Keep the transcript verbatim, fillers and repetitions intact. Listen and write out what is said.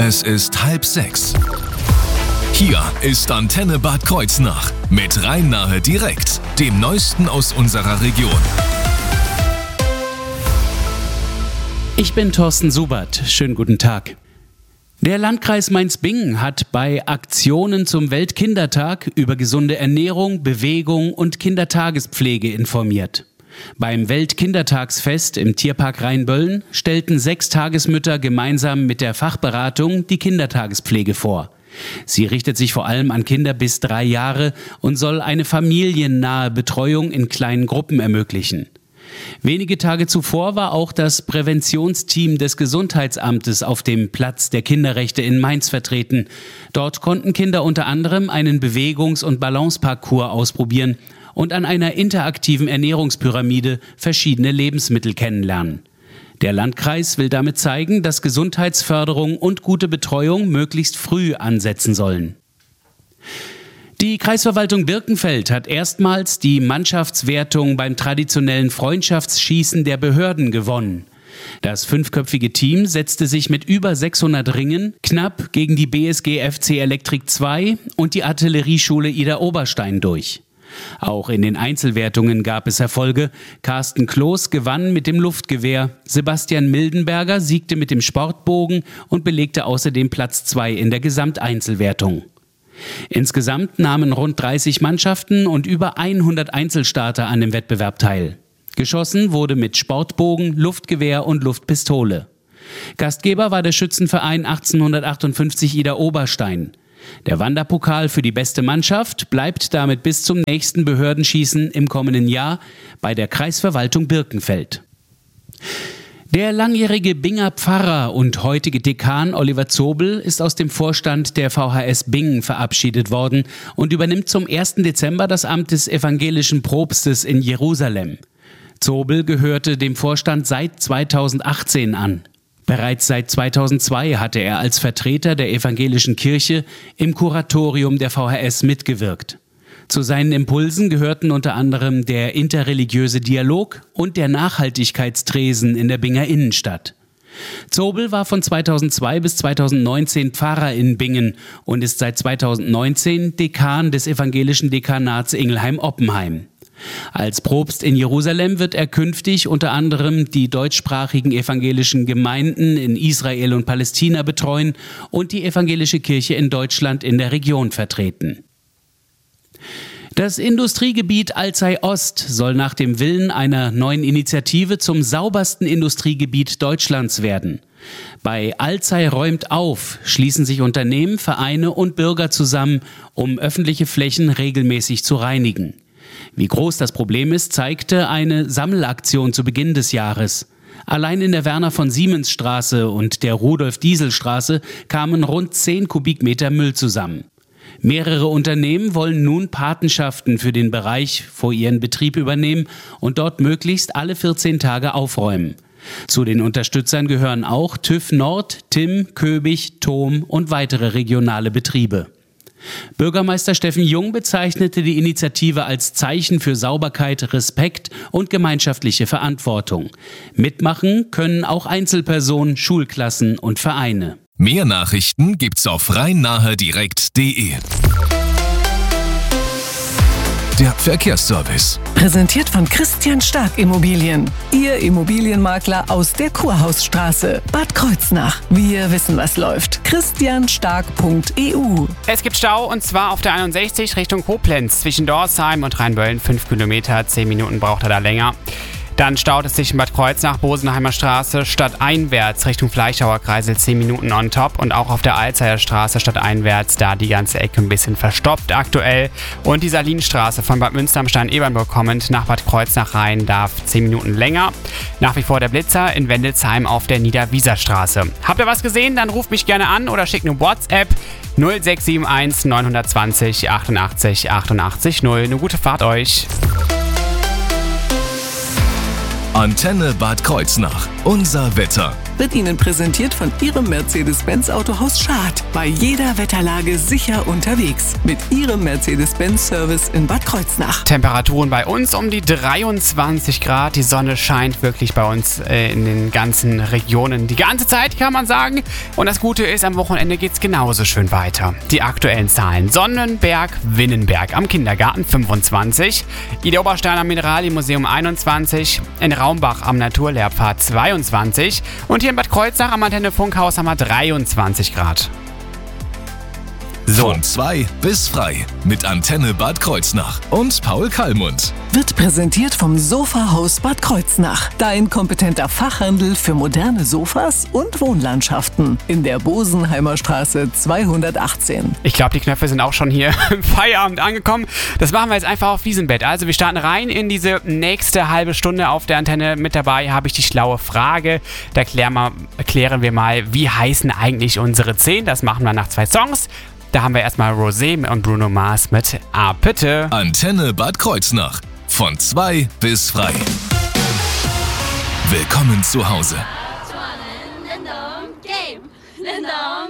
Es ist halb sechs. Hier ist Antenne Bad Kreuznach mit Rhein-Nahe direkt, dem Neuesten aus unserer Region. Ich bin Thorsten Subert. Schönen guten Tag. Der Landkreis Mainz-Bingen hat bei Aktionen zum Weltkindertag über gesunde Ernährung, Bewegung und Kindertagespflege informiert. Beim Weltkindertagsfest im Tierpark Rheinböllen stellten sechs Tagesmütter gemeinsam mit der Fachberatung die Kindertagespflege vor. Sie richtet sich vor allem an Kinder bis drei Jahre und soll eine familiennahe Betreuung in kleinen Gruppen ermöglichen. Wenige Tage zuvor war auch das Präventionsteam des Gesundheitsamtes auf dem Platz der Kinderrechte in Mainz vertreten. Dort konnten Kinder unter anderem einen Bewegungs- und Balanceparcours ausprobieren und an einer interaktiven Ernährungspyramide verschiedene Lebensmittel kennenlernen. Der Landkreis will damit zeigen, dass Gesundheitsförderung und gute Betreuung möglichst früh ansetzen sollen. Die Kreisverwaltung Birkenfeld hat erstmals die Mannschaftswertung beim traditionellen Freundschaftsschießen der Behörden gewonnen. Das fünfköpfige Team setzte sich mit über sechshundert Ringen knapp gegen die B S G F C Elektrik zwei und die Artillerieschule Ida Oberstein durch. Auch in den Einzelwertungen gab es Erfolge. Carsten Kloß gewann mit dem Luftgewehr, Sebastian Mildenberger siegte mit dem Sportbogen und belegte außerdem Platz zwei in der Gesamteinzelwertung. Insgesamt nahmen rund dreißig Mannschaften und über hundert Einzelstarter an dem Wettbewerb teil. Geschossen wurde mit Sportbogen, Luftgewehr und Luftpistole. Gastgeber war der Schützenverein achtzehnhundertachtundfünfzig Ida Oberstein. Der Wanderpokal für die beste Mannschaft bleibt damit bis zum nächsten Behördenschießen im kommenden Jahr bei der Kreisverwaltung Birkenfeld. Der langjährige Binger Pfarrer und heutige Dekan Oliver Zobel ist aus dem Vorstand der V H S Bingen verabschiedet worden und übernimmt zum ersten Dezember das Amt des evangelischen Propstes in Jerusalem. Zobel gehörte dem Vorstand seit zweitausendachtzehn an. Bereits seit zweitausendzwei hatte er als Vertreter der evangelischen Kirche im Kuratorium der V H S mitgewirkt. Zu seinen Impulsen gehörten unter anderem der interreligiöse Dialog und der Nachhaltigkeitstresen in der Binger Innenstadt. Zobel war von zweitausendzwei bis zweitausendneunzehn Pfarrer in Bingen und ist seit zweitausendneunzehn Dekan des evangelischen Dekanats Ingelheim-Oppenheim. Als Propst in Jerusalem wird er künftig unter anderem die deutschsprachigen evangelischen Gemeinden in Israel und Palästina betreuen und die evangelische Kirche in Deutschland in der Region vertreten. Das Industriegebiet Alzey Ost soll nach dem Willen einer neuen Initiative zum saubersten Industriegebiet Deutschlands werden. Bei Alzey räumt auf schließen sich Unternehmen, Vereine und Bürger zusammen, um öffentliche Flächen regelmäßig zu reinigen. Wie groß das Problem ist, zeigte eine Sammelaktion zu Beginn des Jahres. Allein in der Werner-von-Siemens-Straße und der Rudolf-Diesel-Straße kamen rund zehn Kubikmeter Müll zusammen. Mehrere Unternehmen wollen nun Patenschaften für den Bereich vor ihren Betrieb übernehmen und dort möglichst alle vierzehn Tage aufräumen. Zu den Unterstützern gehören auch TÜV Nord, Timm, Köbig, Thom und weitere regionale Betriebe. Bürgermeister Steffen Jung bezeichnete die Initiative als Zeichen für Sauberkeit, Respekt und gemeinschaftliche Verantwortung. Mitmachen können auch Einzelpersonen, Schulklassen und Vereine. Mehr Nachrichten gibt's auf rhein-nahe direkt punkt de. Der Verkehrsservice. Präsentiert von Christian Stark Immobilien. Ihr Immobilienmakler aus der Kurhausstraße, Bad Kreuznach. Wir wissen, was läuft. christian stark punkt e u. Es gibt Stau und zwar auf der einundsechzig Richtung Koblenz. Zwischen Dorsheim und Rheinböllen fünf Kilometer, zehn Minuten braucht er da länger. Dann staut es sich in Bad Kreuznach, Bosenheimer Straße, stadteinwärts Richtung Fleischhauer Kreisel zehn Minuten on top. Und auch auf der Alzeyer Straße stadteinwärts, da die ganze Ecke ein bisschen verstopft aktuell. Und die Salinstraße von Bad Münster am Stein-Ebernburg kommend nach Bad Kreuznach rein darf zehn Minuten länger. Nach wie vor der Blitzer in Wendelsheim auf der Niederwieserstraße. Habt ihr was gesehen? Dann ruft mich gerne an oder schickt eine WhatsApp null sechs sieben eins neun zwei null achtundachtzig achtundachtzig null. Eine gute Fahrt euch. Antenne Bad Kreuznach. Unser Wetter. wird Ihnen präsentiert von Ihrem Mercedes-Benz Autohaus Schad. Bei jeder Wetterlage sicher unterwegs. Mit Ihrem Mercedes-Benz-Service in Bad Kreuznach. Temperaturen bei uns um die dreiundzwanzig Grad. Die Sonne scheint wirklich bei uns äh, in den ganzen Regionen die ganze Zeit, kann man sagen. Und das Gute ist, am Wochenende geht es genauso schön weiter. Die aktuellen Zahlen: Sonnenberg, Winnenberg am Kindergarten fünfundzwanzig, Ida Oberstein am Mineralienmuseum einundzwanzig, in Raumbach am Naturlehrpfad zweiundzwanzig und hier in Bad Kreuznach am Antenne Funkhaus haben wir dreiundzwanzig Grad. Von zwei bis frei mit Antenne Bad Kreuznach und Paul Kallmund. Wird präsentiert vom Sofahaus Bad Kreuznach. Dein kompetenter Fachhandel für moderne Sofas und Wohnlandschaften. In der Bosenheimer Straße zweihundertachtzehn. Ich glaube, die Knöpfe sind auch schon hier im Feierabend angekommen. Das machen wir jetzt einfach auf Wiesenbett. Also wir starten rein in diese nächste halbe Stunde auf der Antenne. Mit dabei habe ich die schlaue Frage. Da klären wir, klären wir mal, wie heißen eigentlich unsere zehn. Das machen wir nach zwei Songs. Da haben wir erstmal Rosé und Bruno Mars mit Ah, bitte. Antenne Bad Kreuznach. Von zwei bis frei. Willkommen zu Hause.